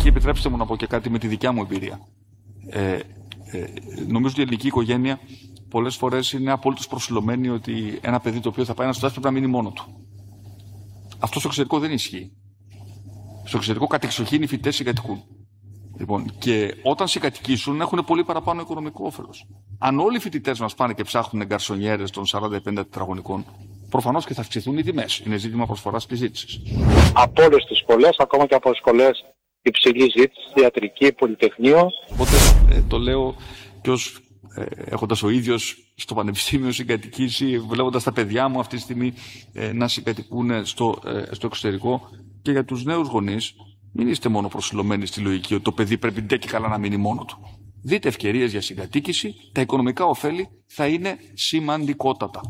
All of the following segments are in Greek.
εκεί επιτρέψτε μου να πω και κάτι με τη δικιά μου εμπειρία. Νομίζω ότι η ελληνική οικογένεια πολλές φορές είναι απόλυτος προσιλωμένη ότι ένα παιδί το οποίο θα πάει να σπουδάσει πρέπει να μείνει μόνο του. Αυτό στο εξωτερικό δεν ισχύει. Στο εξωτερικό κατεξοχήν οι φοιτητές συγκατοικούν. Λοιπόν, και όταν συγκατοικήσουν έχουν πολύ παραπάνω οικονομικό όφελος. Αν όλοι οι φοιτητές μας πάνε και ψάχνουν γκαρσονιέρες των 40-50 τετραγωνικών, προφανώς και θα αυξηθούν οι τιμές. Είναι ζήτημα προσφοράς και ζήτησης. Από όλες τις σχολές, ακόμα και από σχολές υψηλής ζήτησης, ιατρική, πολυτεχνείο. Οπότε το λέω και ως έχοντας ο ίδιος στο πανεπιστήμιο συγκατοικήσει, βλέποντας τα παιδιά μου αυτή τη στιγμή να συγκατοικούν στο εξωτερικό, και για τους νέους γονείς, μην είστε μόνο προσιλωμένοι στη λογική ότι το παιδί πρέπει ντε και καλά να μείνει μόνο του. Δείτε ευκαιρίες για συγκατοίκηση, τα οικονομικά ωφέλη θα είναι σημαντικότατα.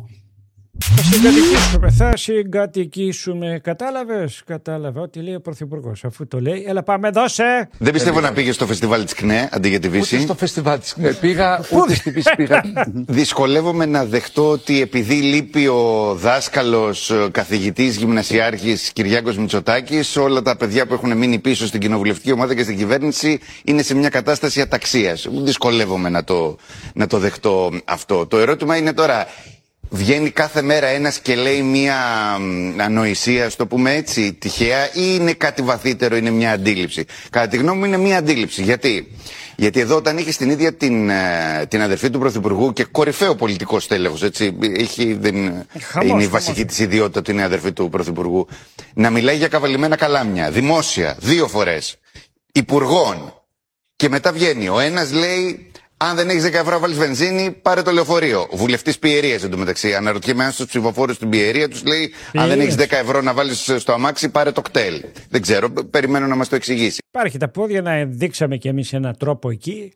Θα συγκατοικήσουμε. Κατάλαβε ό,τι λέει ο Πρωθυπουργός. Αφού το λέει, έλα πάμε, δώσε. Δεν πιστεύω να πήγε στο φεστιβάλ της ΚΝΕ αντί για τη Βύση. Ούτε στο φεστιβάλ της ΚΝΕ πήγα, ούτε στη Βύση πήγα. Δυσκολεύομαι να δεχτώ ότι επειδή λείπει ο δάσκαλος, καθηγητής, γυμνασιάρχης Κυριάκος Μητσοτάκης, όλα τα παιδιά που έχουν μείνει πίσω στην κοινοβουλευτική ομάδα και στην κυβέρνηση είναι σε μια κατάσταση αταξίας. Δυσκολεύομαι να το δεχτώ αυτό. Το ερώτημα είναι τώρα. Βγαίνει κάθε μέρα ένας και λέει μια ανοησία, στο πούμε έτσι, τυχαία, ή είναι κάτι βαθύτερο, είναι μια αντίληψη? Κατά τη γνώμη μου είναι μια αντίληψη. Γιατί εδώ όταν είχε την ίδια την αδερφή του Πρωθυπουργού και κορυφαίο πολιτικό στέλεχος, έτσι, είναι η βασική της ιδιότητα ότι είναι αδερφή του Πρωθυπουργού, να μιλάει για καβαλημένα καλάμια, δημόσια, 2 φορές, υπουργών, και μετά βγαίνει ο ένας λέει... Αν δεν έχεις 10 ευρώ να βάλεις βενζίνη, πάρε το λεωφορείο. Βουλευτής Πιερίας εντωμεταξύ. Αναρωτιέμαι αν στους ψηφοφόρους στην Πιερία τους λέει: αν δεν έχεις 10 ευρώ να βάλεις στο αμάξι, πάρε το κτέλ. Δεν ξέρω, περιμένω να μας το εξηγήσει. Υπάρχει τα πόδια να δείξαμε κι εμείς έναν τρόπο εκεί.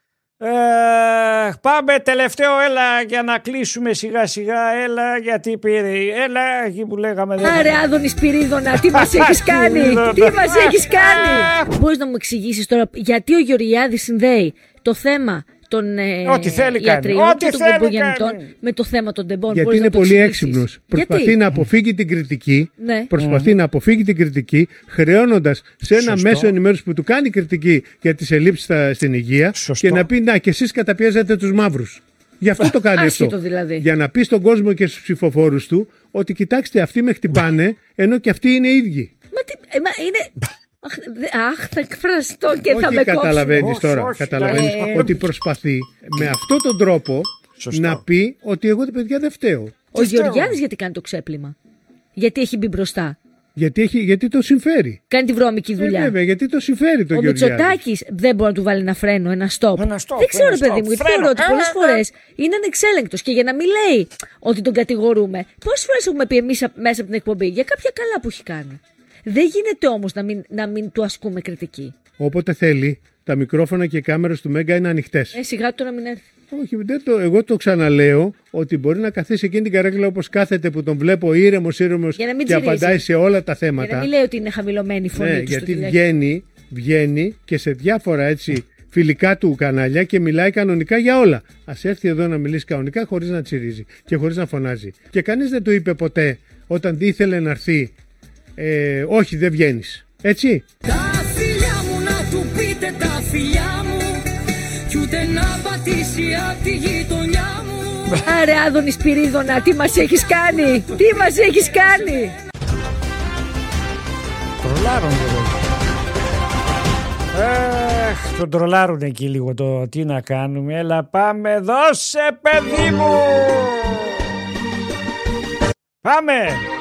Πάμε τελευταίο, έλα για να κλείσουμε σιγά σιγά, έλα γιατί πήρε, έλα εκεί που λέγαμε. Άρε Άδωνη Σπυρίδωνα, τι μας έχεις κάνει, τι μας έχεις κάνει. Μπορείς να μου εξηγήσεις τώρα γιατί ο Γεωργιάδης συνδέει το θέμα των ιατρείων και των κομπογεννητών με το θέμα των τεμπών? Γιατί είναι πολύ έξυπνος. Προσπαθεί να αποφύγει την κριτική. Ναι. Προσπαθεί να αποφύγει την κριτική, χρεώνοντας σε ένα μέσο ενημέρωση που του κάνει κριτική για τις ελλείψεις στην υγεία. Σωστό. Και να πει: να, και εσείς καταπιέζετε τους μαύρους. Γι' αυτό το κάνει αυτό. Δηλαδή. Για να πει στον κόσμο και στους ψηφοφόρους του ότι κοιτάξτε, αυτοί με χτυπάνε, ενώ και αυτοί είναι ίδιοι. Είναι. Αχ, θα εκφραστώ και θα με κόψω. Καταλαβαίνεις τώρα. Καταλαβαίνεις ότι προσπαθεί με αυτόν τον τρόπο να πει ότι εγώ τα παιδιά δεν φταίω. Ο Γεωργιάδης γιατί κάνει το ξέπλυμα? Γιατί έχει μπει μπροστά? Γιατί το συμφέρει. Κάνει τη βρώμικη δουλειά. Βέβαια, γιατί το συμφέρει το Γεωργιάδη. Ο Μητσοτάκης δεν μπορεί να του βάλει ένα φρένο, ένα stop. Δεν ξέρω, παιδί μου, γιατί θεωρώ ότι πολλές φορές είναι ανεξέλεγκτος. Και για να μην λέει ότι τον κατηγορούμε, πόσες φορές έχουμε πει εμείς μέσα από την εκπομπή για κάποια καλά που έχει κάνει. Δεν γίνεται όμως να μην του ασκούμε κριτική. Όποτε θέλει, τα μικρόφωνα και οι κάμερες του Μέγκα είναι ανοιχτές. Σιγά του να μην έρθει. Όχι, εγώ το ξαναλέω ότι μπορεί να καθίσει εκείνη την καρέκλα όπως κάθεται που τον βλέπω ήρεμος και απαντάει σε όλα τα θέματα. Για να μην λέει ότι είναι χαμηλωμένη η φωνή του. Γιατί βγαίνει και σε διάφορα έτσι φιλικά του κανάλια και μιλάει κανονικά για όλα. Ας έρθει εδώ να μιλήσει κανονικά χωρίς να τσιρίζει και χωρίς να φωνάζει. Και κανείς δεν του είπε ποτέ όταν ήθελε να έρθει. Όχι, δεν βγαίνεις. Έτσι. Τα φιλιά μου να του πείτε τα φιλιά μου κι ούτε να πατήσει απ' τη γειτονιά μου. Άρε Άδωνη Σπυρίδωνα, τι μας έχεις κάνει, τι μας έχεις κάνει. Τρολάρουν τον τρολάρουν εκεί λίγο το τι να κάνουμε. Έλα πάμε, δώσε παιδί μου. Πάμε.